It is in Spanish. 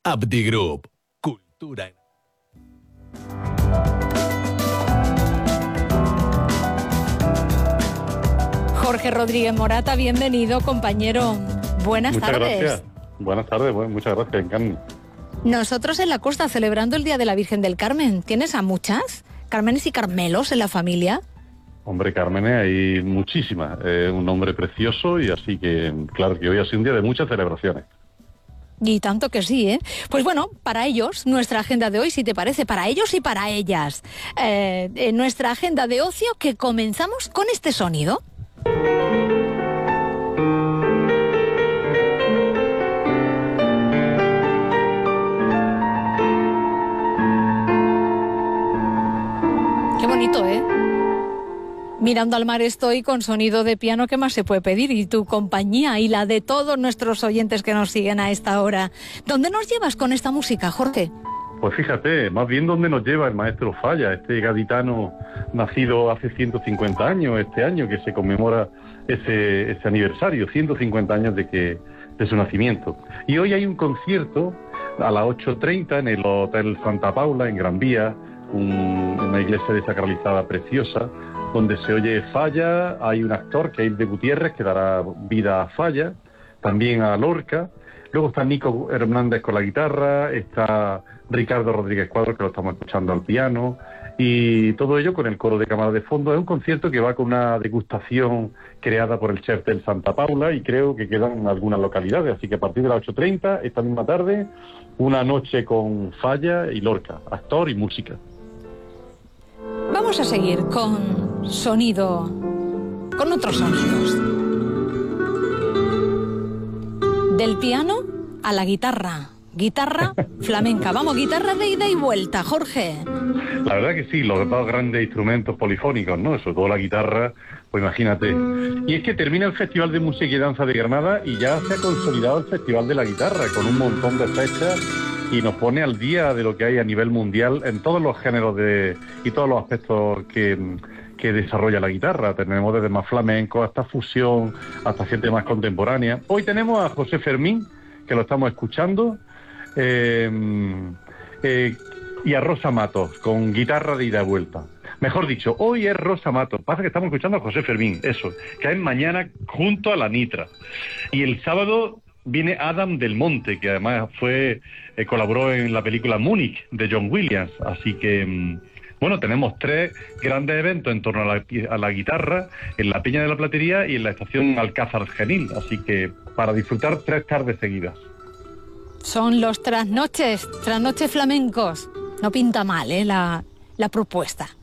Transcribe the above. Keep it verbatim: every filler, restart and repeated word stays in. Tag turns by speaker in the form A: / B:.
A: Abdi Group. Cultura.
B: Jorge Rodríguez Morata, bienvenido, compañero. Buenas
C: muchas
B: tardes.
C: Gracias. Buenas tardes, bueno, muchas gracias, Carmen.
B: Nosotros en la costa celebrando el Día de la Virgen del Carmen. ¿Tienes a muchas Cármenes y Carmelos en la familia?
C: Hombre, Cármenes hay muchísimas. Es un nombre precioso y así que, claro, que hoy ha sido un día de muchas celebraciones.
B: Y tanto que sí, ¿eh? Pues bueno, para ellos, nuestra agenda de hoy, si te parece, para ellos y para ellas. Eh, en nuestra agenda de ocio que comenzamos con este sonido. Qué bonito, ¿eh? Mirando al mar estoy con sonido de piano, ¿qué más se puede pedir? Y tu compañía y la de todos nuestros oyentes que nos siguen a esta hora. ¿Dónde nos llevas con esta música, Jorge?
C: Pues fíjate, más bien dónde nos lleva el maestro Falla, este gaditano nacido hace ciento cincuenta años, este año que se conmemora ese, ese aniversario, ciento cincuenta años de, que, de su nacimiento. Y hoy hay un concierto a las ocho treinta en el Hotel Santa Paula, en Gran Vía, un, una iglesia desacralizada preciosa, donde se oye Falla. Hay un actor que es de Gutiérrez que dará vida a Falla, también a Lorca. Luego está Nico Hernández con la guitarra, está Ricardo Rodríguez Cuadros, que lo estamos escuchando al piano, y todo ello con el coro de cámara de fondo. Es un concierto que va con una degustación creada por el chef del Santa Paula y creo que quedan algunas localidades, así que a partir de las ocho treinta, esta misma tarde, una noche con Falla y Lorca, actor y música.
B: Vamos a seguir con sonido, con otros sonidos. Del piano a la guitarra, guitarra flamenca. Vamos, guitarra de ida y vuelta, Jorge.
C: La verdad que sí, los dos grandes instrumentos polifónicos, ¿no? Sobre todo la guitarra, pues imagínate. Y es que termina el Festival de Música y Danza de Granada y ya se ha consolidado el Festival de la Guitarra con un montón de fechas y nos pone al día de lo que hay a nivel mundial en todos los géneros de y todos los aspectos que, que desarrolla la guitarra. Tenemos desde más flamenco hasta fusión, hasta gente más contemporánea. Hoy tenemos a José Fermín, que lo estamos escuchando, eh, eh, y a Rosa Matos, con guitarra de ida y vuelta. Mejor dicho, hoy es Rosa Matos. Pasa que estamos escuchando a José Fermín, eso, que es mañana junto a la Nitra. Y el sábado viene Adam del Monte, que además fue eh, colaboró en la película Múnich de John Williams. Así que, bueno, tenemos tres grandes eventos en torno a la, a la guitarra, en la Peña de la Platería y en la estación Alcázar Genil. Así que para disfrutar tres tardes seguidas.
B: Son los trasnoches, trasnoches flamencos. No pinta mal, ¿eh? La, la propuesta.